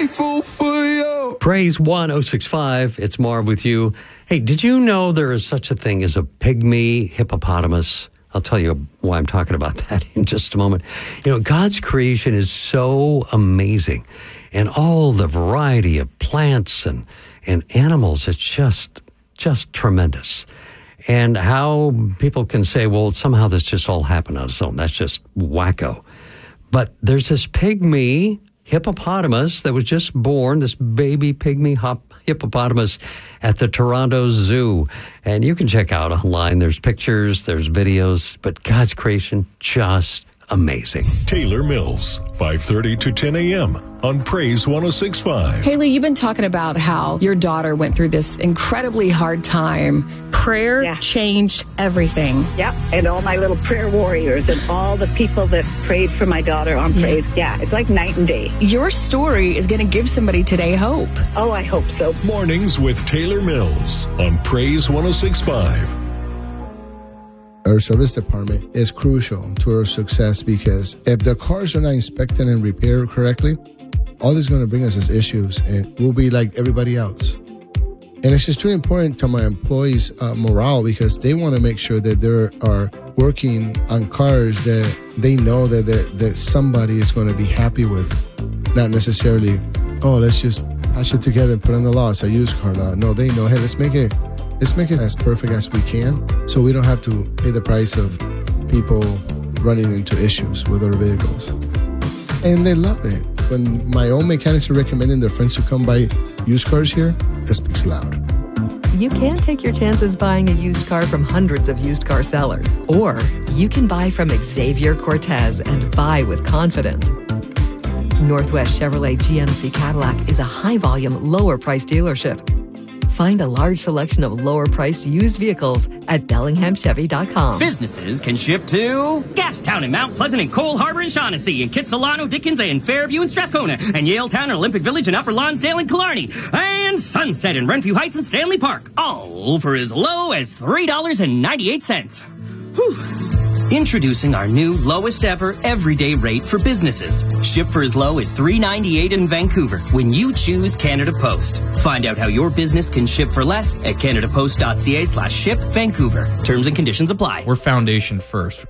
grateful for you. Praise 1065. It's Marv with you. Hey, did you know there is such a thing as a pygmy hippopotamus? I'll tell you why I'm talking about that in just a moment. You know, God's creation is so amazing, and all the variety of plants and animals, it's just tremendous. And how people can say, well, somehow this just all happened on its own. That's just wacko. But there's this pygmy hippopotamus that was just born, this baby pygmy hippopotamus at the Toronto Zoo. And you can check out online. There's pictures, there's videos, but God's creation, just amazing. Taylor Mills, 5:30 to 10 a.m. on Praise 1065. Haley, you've been talking about how your daughter went through this incredibly hard time. Prayer changed everything. Yep, and all my little prayer warriors and all the people that prayed for my daughter on Praise. Yeah, it's like night and day. Your story is going to give somebody today hope. Oh, I hope so. Mornings with Taylor Mills on Praise 1065. Our service department is crucial to our success because if the cars are not inspected and repaired correctly, all this is going to bring us is issues, and we'll be like everybody else. And it's just too important to my employees' morale because they want to make sure that they are working on cars that they know that somebody is going to be happy with, not necessarily, oh, let's just patch it together and put it on the lot. It's a used car lot. No, they know, hey, let's make it as perfect as we can so we don't have to pay the price of people running into issues with our vehicles. And they love it. When my own mechanics are recommending their friends to come buy used cars here, it speaks loud. You can take your chances buying a used car from hundreds of used car sellers, or you can buy from Xavier Cortez and buy with confidence. Northwest Chevrolet GMC Cadillac is a high-volume, lower-price dealership. Find a large selection of lower-priced used vehicles at BellinghamChevy.com. Businesses can ship to Gastown and Mount Pleasant and Cole Harbor and Shaughnessy and Kitsilano, Dickens and Fairview and Strathcona and Yaletown and Olympic Village and Upper Lonsdale and Killarney and Sunset and Renfrew Heights and Stanley Park, all for as low as $3.98. Whew. Introducing our new lowest ever everyday rate for businesses. Ship for as low as $3.98 in Vancouver when you choose Canada Post. Find out how your business can ship for less at canadapost.ca/ship Vancouver. Terms and conditions apply. We're foundation first.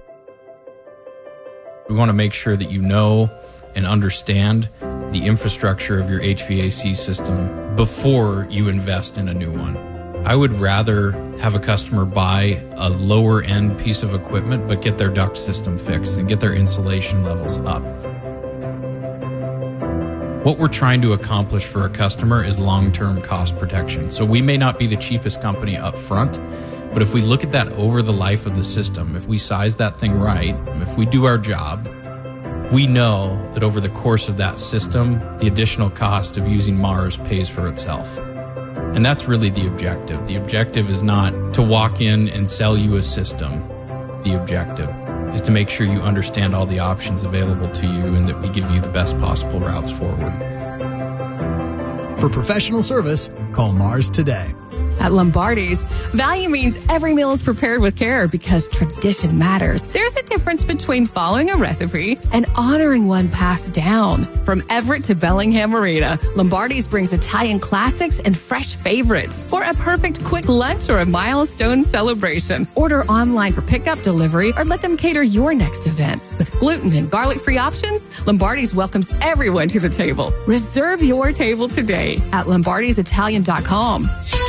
We want to make sure that you know and understand the infrastructure of your HVAC system before you invest in a new one. I would rather have a customer buy a lower end piece of equipment but get their duct system fixed and get their insulation levels up. What we're trying to accomplish for a customer is long-term cost protection. So we may not be the cheapest company up front, but if we look at that over the life of the system, if we size that thing right, if we do our job, we know that over the course of that system, the additional cost of using Mars pays for itself. And that's really the objective. The objective is not to walk in and sell you a system. The objective is to make sure you understand all the options available to you and that we give you the best possible routes forward. For professional service, call Mars today. At Lombardi's, value means every meal is prepared with care because tradition matters. There's a difference between following a recipe and honoring one passed down. From Everett to Bellingham Marina, Lombardi's brings Italian classics and fresh favorites for a perfect quick lunch or a milestone celebration. Order online for pickup, delivery, or let them cater your next event. With gluten and garlic-free options, Lombardi's welcomes everyone to the table. Reserve your table today at lombardisitalian.com.